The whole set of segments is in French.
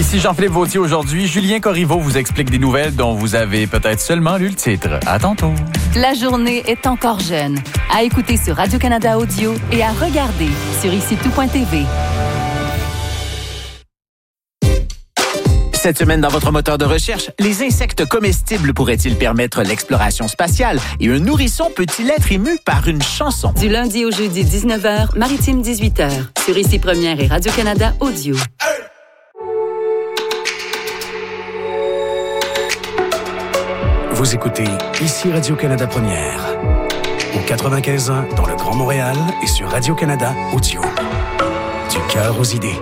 Ici Jean-Philippe Vautier aujourd'hui. Julien Corriveau vous explique des nouvelles dont vous avez peut-être seulement lu le titre. À tantôt. La journée est encore jeune. À écouter sur Radio-Canada Audio et à regarder sur IciTout.tv. Cette semaine, dans votre moteur de recherche, les insectes comestibles pourraient-ils permettre l'exploration spatiale et un nourrisson peut-il être ému par une chanson? Du lundi au jeudi, 19h, Maritime 18h, sur Ici Première et Radio-Canada Audio. Vous écoutez Ici Radio-Canada Première, au 95.1 dans le Grand Montréal et sur Radio-Canada Audio. Du cœur aux idées.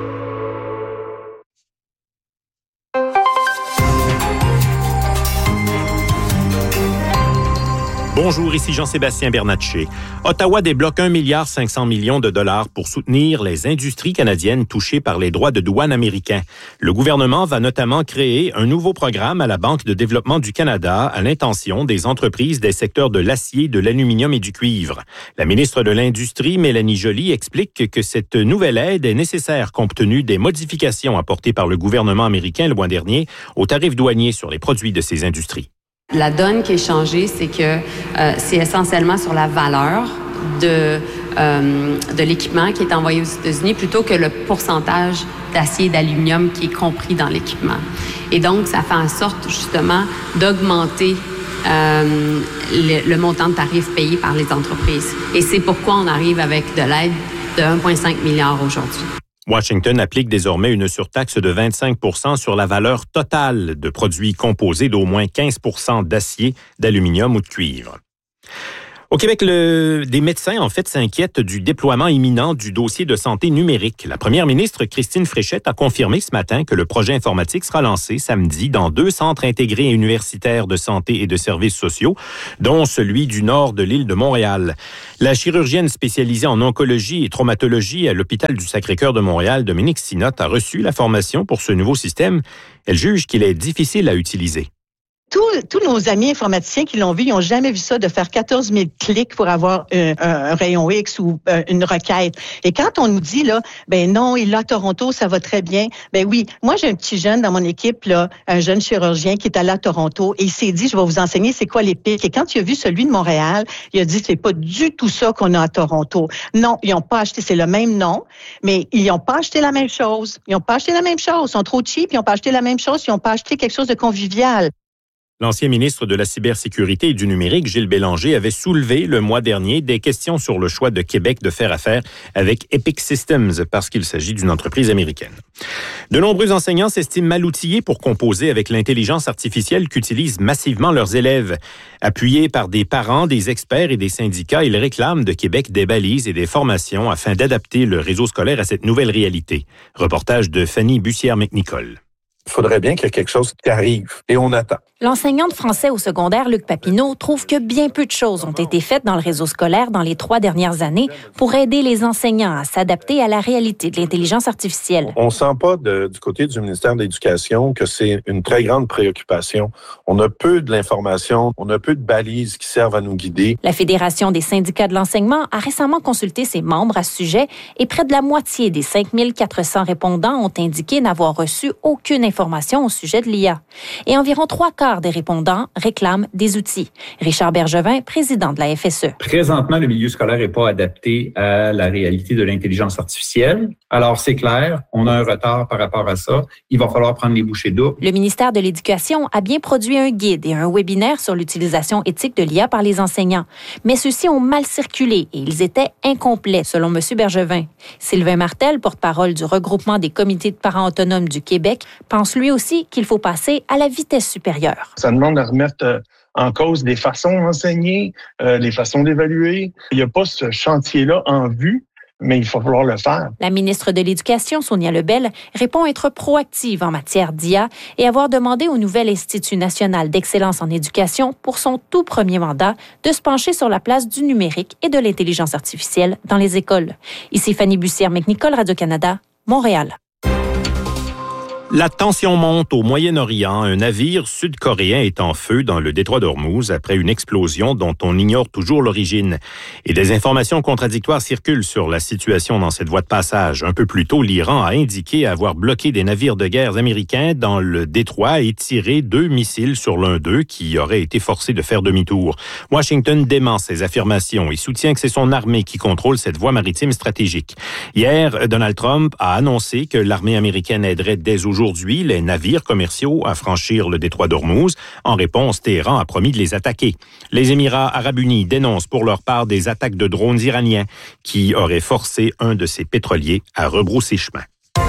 Bonjour, ici Jean-Sébastien Bernatchez. Ottawa débloque 1,5 milliard de dollars pour soutenir les industries canadiennes touchées par les droits de douane américains. Le gouvernement va notamment créer un nouveau programme à la Banque de développement du Canada à l'intention des entreprises des secteurs de l'acier, de l'aluminium et du cuivre. La ministre de l'Industrie, Mélanie Joly, explique que cette nouvelle aide est nécessaire compte tenu des modifications apportées par le gouvernement américain le mois dernier aux tarifs douaniers sur les produits de ces industries. La donne qui est changée, c'est que c'est essentiellement sur la valeur de l'équipement qui est envoyé aux États-Unis plutôt que le pourcentage d'acier et d'aluminium qui est compris dans l'équipement. Et donc, ça fait en sorte justement d'augmenter le montant de tarifs payés par les entreprises. Et c'est pourquoi on arrive avec de l'aide de 1,5 milliard aujourd'hui. Washington applique désormais une surtaxe de 25 % sur la valeur totale de produits composés d'au moins 15 % d'acier, d'aluminium ou de cuivre. Au Québec, des médecins, s'inquiètent du déploiement imminent du dossier de santé numérique. La première ministre, Christine Fréchette, a confirmé ce matin que le projet informatique sera lancé samedi dans 2 centres intégrés universitaires de santé et de services sociaux, dont celui du nord de l'île de Montréal. La chirurgienne spécialisée en oncologie et traumatologie à l'hôpital du Sacré-Cœur de Montréal, Dominique Sinotte, a reçu la formation pour ce nouveau système. Elle juge qu'il est difficile à utiliser. Tous nos amis informaticiens qui l'ont vu, ils n'ont jamais vu ça, de faire 14 000 clics pour avoir un rayon X ou une requête. Et quand on nous dit, là, ben non, il est là à Toronto, ça va très bien. Ben oui, moi, j'ai un petit jeune dans mon équipe, là, un jeune chirurgien qui est allé à Toronto et il s'est dit, je vais vous enseigner c'est quoi les pics. Et quand il a vu celui de Montréal, il a dit, c'est pas du tout ça qu'on a à Toronto. Non, ils n'ont pas acheté, c'est le même nom, mais ils n'ont pas acheté la même chose. Ils sont trop cheap, ils n'ont pas acheté la même chose, ils n'ont pas acheté quelque chose de convivial. L'ancien ministre de la Cybersécurité et du Numérique, Gilles Bélanger, avait soulevé le mois dernier des questions sur le choix de Québec de faire affaire avec Epic Systems parce qu'il s'agit d'une entreprise américaine. De nombreux enseignants s'estiment mal outillés pour composer avec l'intelligence artificielle qu'utilisent massivement leurs élèves. Appuyés par des parents, des experts et des syndicats, ils réclament de Québec des balises et des formations afin d'adapter le réseau scolaire à cette nouvelle réalité. Reportage de Fanny Bussière-McNicol. Il faudrait bien qu'il y ait quelque chose qui arrive et on attend. L'enseignant de français au secondaire, Luc Papineau, trouve que bien peu de choses ont été faites dans le réseau scolaire dans les 3 dernières années pour aider les enseignants à s'adapter à la réalité de l'intelligence artificielle. On ne sent pas du côté du ministère de l'Éducation que c'est une très grande préoccupation. On a peu de l'information, on a peu de balises qui servent à nous guider. La Fédération des syndicats de l'enseignement a récemment consulté ses membres à ce sujet et près de la moitié des 5 400 répondants ont indiqué n'avoir reçu aucune information au sujet de l'IA. Et environ 3/4 des répondants réclament des outils. Richard Bergevin, président de la FSE. Présentement, le milieu scolaire n'est pas adapté à la réalité de l'intelligence artificielle. Alors, c'est clair, on a un retard par rapport à ça. Il va falloir prendre les bouchées doubles. Le ministère de l'Éducation a bien produit un guide et un webinaire sur l'utilisation éthique de l'IA par les enseignants. Mais ceux-ci ont mal circulé et ils étaient incomplets, selon M. Bergevin. Sylvain Martel, porte-parole du regroupement des comités de parents autonomes du Québec, pense lui aussi qu'il faut passer à la vitesse supérieure. Ça demande à remettre en cause des façons d'enseigner, des façons d'évaluer. Il n'y a pas ce chantier-là en vue, mais il faut falloir le faire. La ministre de l'Éducation, Sonia Lebel, répond être proactive en matière d'IA et avoir demandé au nouvel Institut national d'excellence en éducation, pour son tout premier mandat, de se pencher sur la place du numérique et de l'intelligence artificielle dans les écoles. Ici Fanny Bussière-McNicol, Radio-Canada, Montréal. La tension monte au Moyen-Orient. Un navire sud-coréen est en feu dans le détroit d'Ormuz après une explosion dont on ignore toujours l'origine. Et des informations contradictoires circulent sur la situation dans cette voie de passage. Un peu plus tôt, l'Iran a indiqué avoir bloqué des navires de guerre américains dans le détroit et tiré 2 missiles sur l'un d'eux qui aurait été forcé de faire demi-tour. Washington dément ces affirmations et soutient que c'est son armée qui contrôle cette voie maritime stratégique. Hier, Donald Trump a annoncé que l'armée américaine aiderait dès aujourd'hui les navires commerciaux à franchir le détroit d'Ormuz. En réponse, Téhéran a promis de les attaquer. Les Émirats arabes unis dénoncent pour leur part des attaques de drones iraniens qui auraient forcé un de ces pétroliers à rebrousser chemin.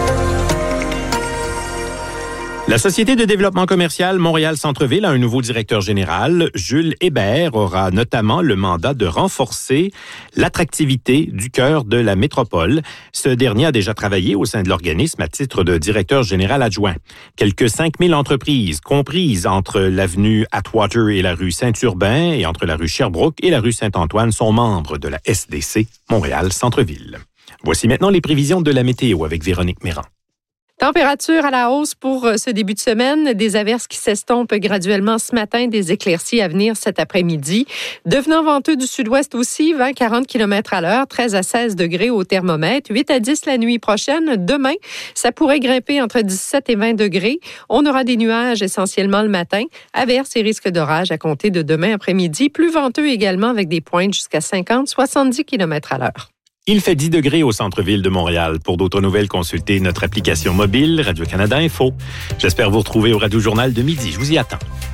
La Société de développement commercial Montréal Centre-Ville a un nouveau directeur général. Jules Hébert aura notamment le mandat de renforcer l'attractivité du cœur de la métropole. Ce dernier a déjà travaillé au sein de l'organisme à titre de directeur général adjoint. Quelques 5000 entreprises comprises entre l'avenue Atwater et la rue Saint-Urbain et entre la rue Sherbrooke et la rue Saint-Antoine sont membres de la SDC Montréal Centre-Ville. Voici maintenant les prévisions de la météo avec Véronique Méran. Température à la hausse pour ce début de semaine. Des averses qui s'estompent graduellement ce matin, des éclaircies à venir cet après-midi. Devenant venteux du sud-ouest aussi, 20-40 km à l'heure, 13 à 16 degrés au thermomètre, 8 à 10 la nuit prochaine. Demain, ça pourrait grimper entre 17 et 20 degrés. On aura des nuages essentiellement le matin, averses et risques d'orage à compter de demain après-midi. Plus venteux également avec des pointes jusqu'à 50-70 km à l'heure. Il fait 10 degrés au centre-ville de Montréal. Pour d'autres nouvelles, consultez notre application mobile Radio-Canada Info. J'espère vous retrouver au Radio Journal de midi. Je vous y attends.